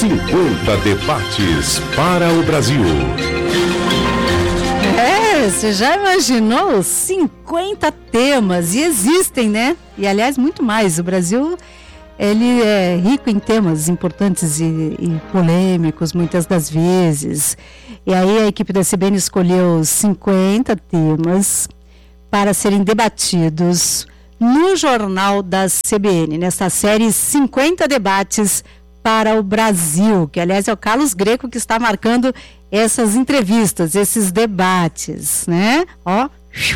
50 debates para o Brasil. Você já imaginou 50 temas? E existem, né? E aliás, muito mais. O Brasil, ele é rico em temas importantes e polêmicos, muitas das vezes. E aí a equipe da CBN escolheu 50 temas para serem debatidos no Jornal da CBN, nessa série 50 debates para o Brasil, que aliás é o Carlos Greco que está marcando essas entrevistas, esses debates, né? Ó,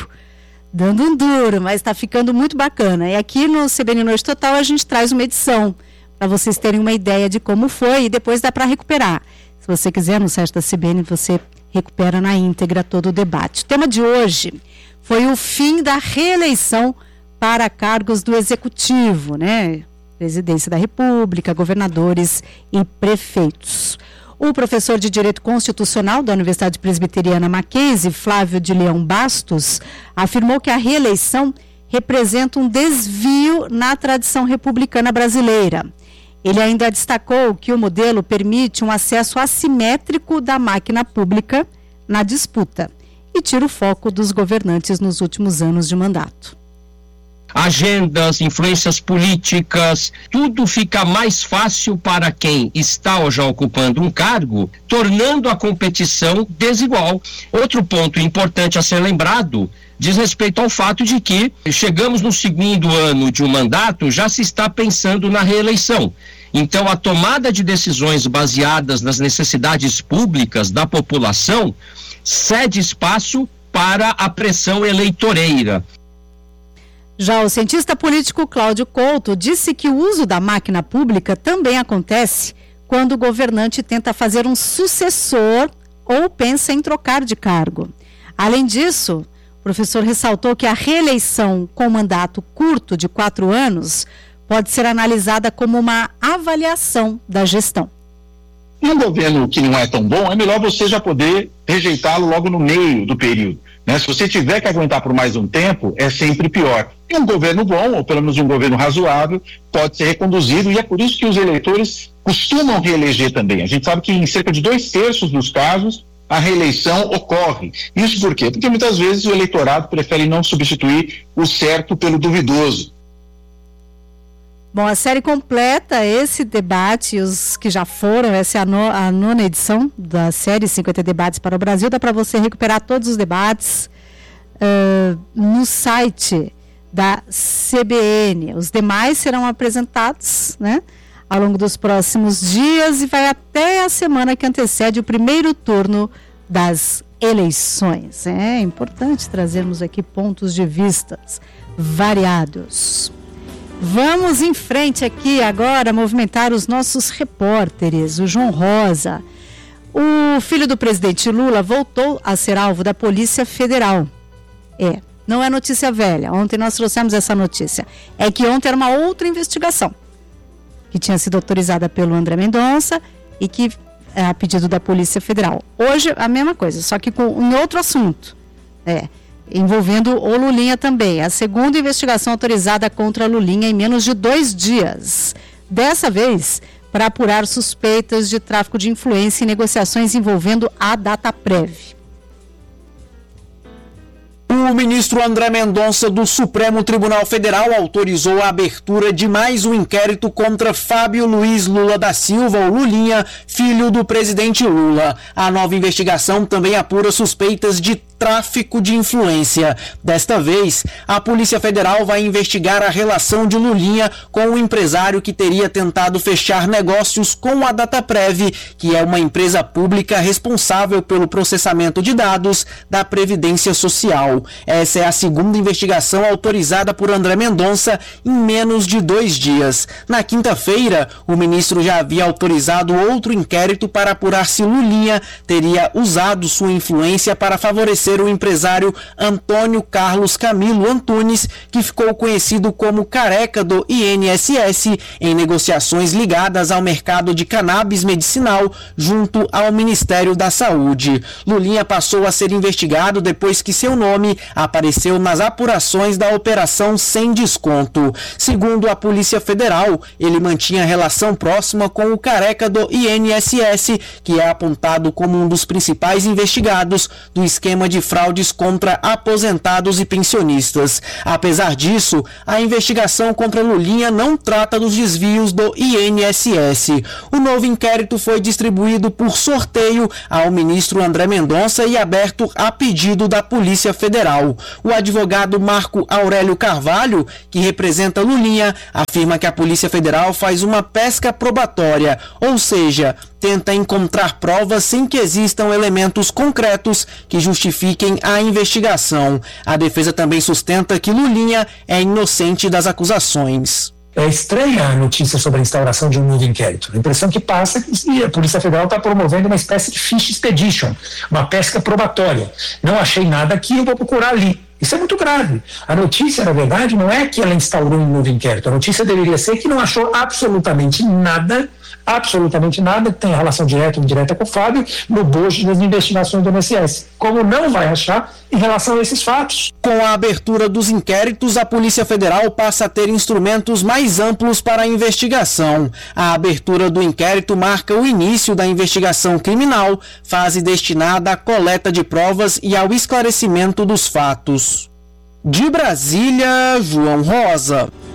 dando um duro, mas está ficando muito bacana. E aqui no CBN Noite Total a gente traz uma edição para vocês terem uma ideia de como foi e depois dá para recuperar. Se você quiser, no site da CBN você recupera na íntegra todo o debate. O tema de hoje foi o fim da reeleição para cargos do Executivo, né? Presidência da República, governadores e prefeitos. O professor de Direito Constitucional da Universidade Presbiteriana Mackenzie, Flávio de Leão Bastos, afirmou que a reeleição representa um desvio na tradição republicana brasileira. Ele ainda destacou que o modelo permite um acesso assimétrico da máquina pública na disputa e tira o foco dos governantes nos últimos anos de mandato. Agendas, influências políticas, tudo fica mais fácil para quem está ou já ocupando um cargo, tornando a competição desigual. Outro ponto importante a ser lembrado diz respeito ao fato de que chegamos no segundo ano de um mandato, já se está pensando na reeleição. Então, a tomada de decisões baseadas nas necessidades públicas da população cede espaço para a pressão eleitoreira. Já o cientista político Cláudio Couto disse que o uso da máquina pública também acontece quando o governante tenta fazer um sucessor ou pensa em trocar de cargo. Além disso, o professor ressaltou que a reeleição com mandato curto de 4 anos pode ser analisada como uma avaliação da gestão. Um governo que não é tão bom, é melhor você já poder rejeitá-lo logo no meio do período. Né? Se você tiver que aguentar por mais um tempo, é sempre pior. E um governo bom, ou pelo menos um governo razoável, pode ser reconduzido, e é por isso que os eleitores costumam reeleger também. A gente sabe que em cerca de 2/3 dos casos, a reeleição ocorre. Isso por quê? Porque muitas vezes o eleitorado prefere não substituir o certo pelo duvidoso. Bom, a série completa, esse debate, os que já foram, essa é a 9ª edição da série 50 Debates para o Brasil. Dá para você recuperar todos os debates no site da CBN. Os demais serão apresentados, né, ao longo dos próximos dias e vai até a semana que antecede o primeiro turno das eleições. É importante trazermos aqui pontos de vistas variados. Vamos em frente aqui agora, movimentar os nossos repórteres. O João Rosa, o filho do presidente Lula, voltou a ser alvo da Polícia Federal. Não é notícia velha, ontem nós trouxemos essa notícia. É que ontem era uma outra investigação, que tinha sido autorizada pelo André Mendonça e que é a pedido da Polícia Federal. Hoje a mesma coisa, só que em outro assunto. Envolvendo o Lulinha também. A segunda investigação autorizada contra Lulinha em menos de 2 dias. Dessa vez, para apurar suspeitas de tráfico de influência e negociações envolvendo a Dataprev. O ministro André Mendonça do Supremo Tribunal Federal autorizou a abertura de mais um inquérito contra Fábio Luiz Lula da Silva, o Lulinha, filho do presidente Lula. A nova investigação também apura suspeitas de tráfico de influência. Desta vez, a Polícia Federal vai investigar a relação de Lulinha com o empresário que teria tentado fechar negócios com a Dataprev, que é uma empresa pública responsável pelo processamento de dados da Previdência Social. Essa é a segunda investigação autorizada por André Mendonça em menos de 2 dias. Na quinta-feira, o ministro já havia autorizado outro inquérito para apurar se Lulinha teria usado sua influência para favorecer ser o empresário Antônio Carlos Camilo Antunes, que ficou conhecido como Careca do INSS, em negociações ligadas ao mercado de cannabis medicinal junto ao Ministério da Saúde. Lulinha passou a ser investigado depois que seu nome apareceu nas apurações da Operação Sem Desconto. Segundo a Polícia Federal, ele mantinha relação próxima com o Careca do INSS, que é apontado como um dos principais investigados do esquema de fraudes contra aposentados e pensionistas. Apesar disso, a investigação contra Lulinha não trata dos desvios do INSS. O novo inquérito foi distribuído por sorteio ao ministro André Mendonça e aberto a pedido da Polícia Federal. O advogado Marco Aurélio Carvalho, que representa Lulinha, afirma que a Polícia Federal faz uma pesca probatória, ou seja, tenta encontrar provas sem que existam elementos concretos que justifiquem a investigação. A defesa também sustenta que Lulinha é inocente das acusações. É estranha a notícia sobre a instauração de um novo inquérito. A impressão que passa é que a Polícia Federal está promovendo uma espécie de fish expedition, uma pesca probatória. Não achei nada aqui, eu vou procurar ali. Isso é muito grave. A notícia, na verdade, não é que ela instaurou um novo inquérito. A notícia deveria ser que não achou absolutamente nada que tenha relação direta ou indireta com o Fábio no bojo das investigações do INSS. Como não vai achar em relação a esses fatos. Com a abertura dos inquéritos, a Polícia Federal passa a ter instrumentos mais amplos para a investigação. A abertura do inquérito marca o início da investigação criminal, fase destinada à coleta de provas e ao esclarecimento dos fatos. De Brasília, João Rosa.